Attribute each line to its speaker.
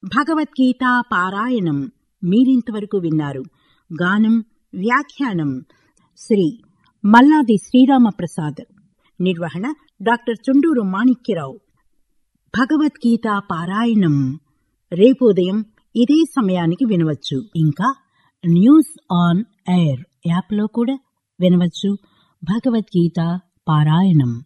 Speaker 1: భగవద్గీత పారాయణం మీరింతవరకు విన్నారు. గానం, వ్యాఖ్యానం శ్రీ మల్లాది శ్రీరామప్రసాద్. నిర్వహణ డాక్టర్ చుండూరు మాణిక్యరావు. భగవద్గీత పారాయణం రేపు ఉదయం ఇదే సమయానికి వినవచ్చు. ఇంకా న్యూస్ ఆన్ ఎయిర్ యాప్లో కూడా వినవచ్చు. భగవద్గీత పారాయణం.